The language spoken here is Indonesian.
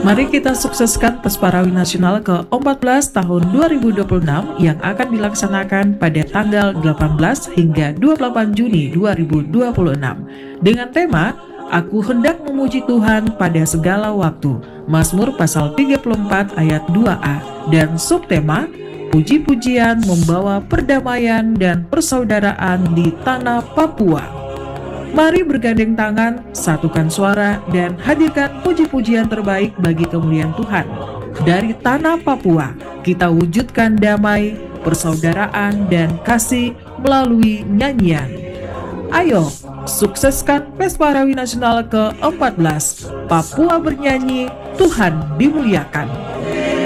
Mari kita sukseskan Pesparawi Nasional ke-14 tahun 2026 yang akan dilaksanakan pada tanggal 18 hingga 28 Juni 2026 dengan tema Aku hendak memuji Tuhan pada segala waktu. Mazmur pasal 34 ayat 2a dan subtema Puji-pujian membawa perdamaian dan persaudaraan di tanah Papua. Mari bergandeng tangan, satukan suara, dan hadirkan puji-pujian terbaik bagi kemuliaan Tuhan. Dari tanah Papua, kita wujudkan damai, persaudaraan, dan kasih melalui nyanyian. Ayo, sukseskan Pesparawi Nasional ke-14. Papua bernyanyi, Tuhan dimuliakan.